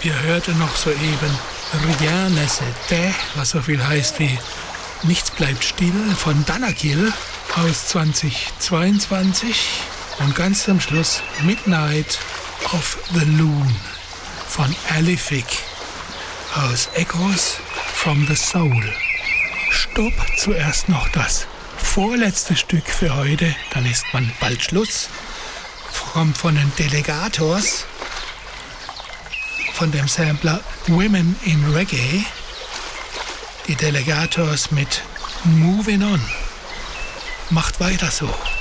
Ihr hörte noch soeben Rien ne s'était, was so viel heißt wie Nichts bleibt still von Danakil aus 2022. Und ganz zum Schluss Midnight of the Loon von Alific aus Echoes from the Soul. Stopp, zuerst noch das vorletzte Stück für heute, dann ist man bald Schluss. Kommt von den Delegators, von dem Sampler Women in Reggae. Die Delegators mit Moving On. Macht weiter so.